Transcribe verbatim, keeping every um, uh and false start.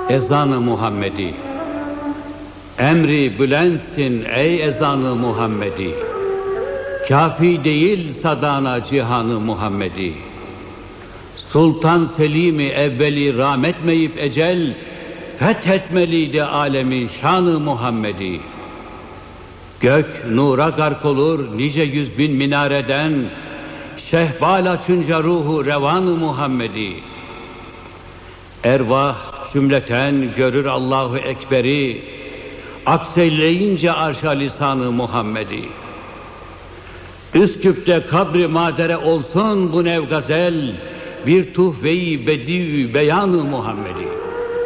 Ezan-ı Muhammedi. Emri bülentsin ey ezan-ı Muhammedi. Kafi değil sadana cihanı Muhammedi. Sultan Selim'i evveli rahmetmeyip ecel, fethetmeliydi alemin şanı Muhammedi. Gök nura gark olur nice yüz bin minareden, şehbal açınca ruhu revan-ı Muhammedi. Ervah cümleten görür Allahu Ekber'i, akseyleyince arşa lisan-ı Muhammedi. Üsküp'te kabri madere olsun bu nev gazel, bir tuhve-i bedi beyan-ı Muhammedi.